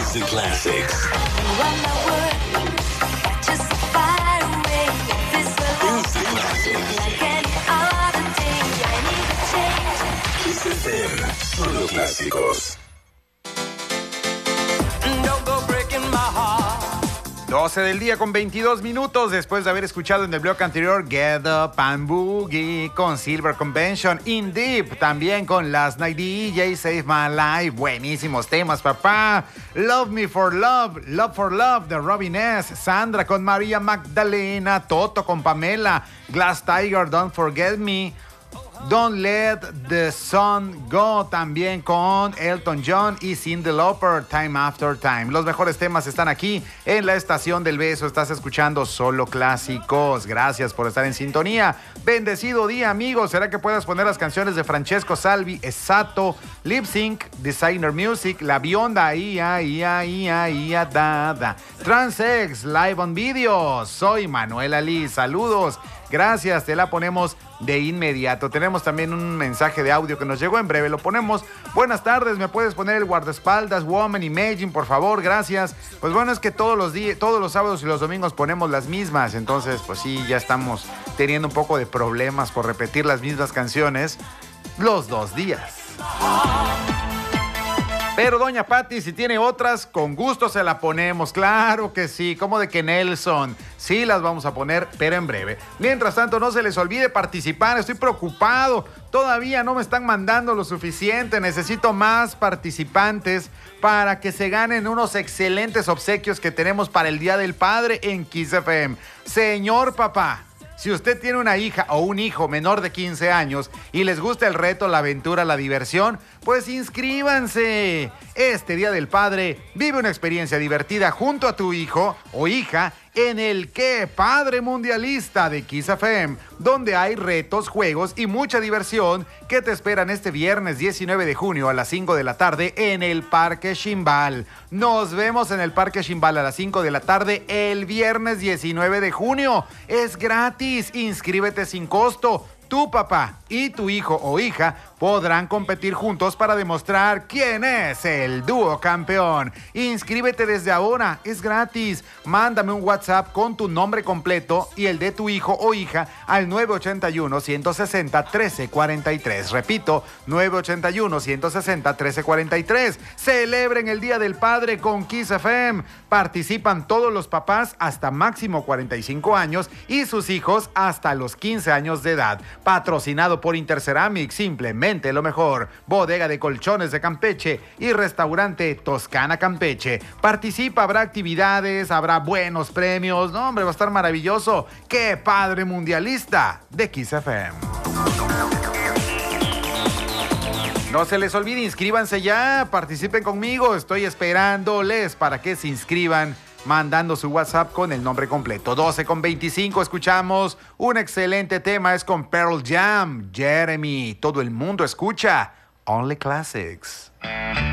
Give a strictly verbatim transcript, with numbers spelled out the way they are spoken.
Music Classics. Music Classics. Kiss F M. Solo clásicos. doce del día con veintidós minutos después de haber escuchado en el bloque anterior Get Up and Boogie con Silver Convention, In Deep también con Last Night D J, Save My Life, buenísimos temas papá, Love Me For Love, Love For Love de Robin S, Sandra con María Magdalena, Toto con Pamela, Glass Tiger, Don't Forget Me, Don't Let the Sun Go también con Elton John y Cyndi Lauper, Time After Time. Los mejores temas están aquí en la Estación del Beso. Estás escuchando Solo Clásicos. Gracias por estar en sintonía. Bendecido día, amigos. ¿Será que puedas poner las canciones de Francesco Salvi, Exacto, Lip Sync, Designer Music, La Bionda, Ia, Ia, Ia, Ia, Dada, Transex, Live on Video? Soy Manuel Ali. Saludos. Gracias, te la ponemos de inmediato. Tenemos también un mensaje de audio que nos llegó, en breve lo ponemos. Buenas tardes, ¿me puedes poner el guardaespaldas Woman Imagine, por favor? Gracias. Pues bueno, es que todos los días, todos los sábados y los domingos ponemos las mismas, entonces pues sí, ya estamos teniendo un poco de problemas por repetir las mismas canciones los dos días. Pero doña Patti, si tiene otras, con gusto se la ponemos. Claro que sí, como de que Nelson. Sí las vamos a poner, pero en breve. Mientras tanto, no se les olvide participar. Estoy preocupado. Todavía no me están mandando lo suficiente. Necesito más participantes para que se ganen unos excelentes obsequios que tenemos para el Día del Padre en Kiss F M. Señor papá, si usted tiene una hija o un hijo menor de quince años y les gusta el reto, la aventura, la diversión, pues inscríbanse. Este Día del Padre, vive una experiencia divertida junto a tu hijo o hija en el Qué Padre Mundialista de Kiss F M, donde hay retos, juegos y mucha diversión que te esperan este viernes diecinueve de junio a las cinco de la tarde en el Parque Ximbal. Nos vemos en el Parque Ximbal a las cinco de la tarde el viernes diecinueve de junio. Es gratis, inscríbete sin costo. Tu papá y tu hijo o hija podrán competir juntos para demostrar quién es el dúo campeón. Inscríbete desde ahora, es gratis. Mándame un WhatsApp con tu nombre completo y el de tu hijo o hija al nueve ocho uno, uno seis cero, uno tres cuatro tres. Repito, nueve ocho uno, uno seis cero, uno tres cuatro tres. Celebren el Día del Padre con Kiss F M. Participan todos los papás hasta máximo cuarenta y cinco años y sus hijos hasta los quince años de edad. Patrocinado por Interceramic, simplemente lo mejor. Bodega de Colchones de Campeche y Restaurante Toscana Campeche. Participa, habrá actividades, habrá buenos premios. No, hombre, va a estar maravilloso. ¡Qué Padre Mundialista de Kiss F M! No se les olvide, inscríbanse ya, participen conmigo. Estoy esperándoles para que se inscriban mandando su WhatsApp con el nombre completo. doce con veinticinco, escuchamos un excelente tema, es con Pearl Jam, Jeremy. Todo el mundo escucha Only Classics.